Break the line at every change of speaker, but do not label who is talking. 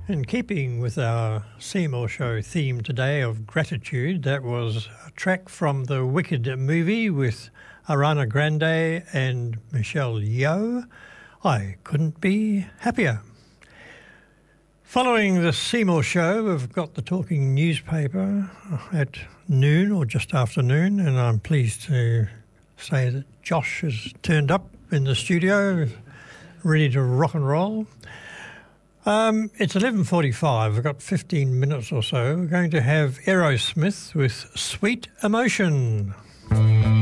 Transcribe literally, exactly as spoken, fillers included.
In keeping with our Seymour Show theme today of gratitude, that was a track from the Wicked movie with Ariana Grande and Michelle Yeoh. I couldn't be happier. Following the Seymour Show, we've got the Talking Newspaper at noon or just after noon, and I'm pleased to say that Josh has turned up in the studio, ready to rock and roll. Um, it's eleven forty-five. We've got fifteen minutes or so. We're going to have Aerosmith with Sweet Emotion.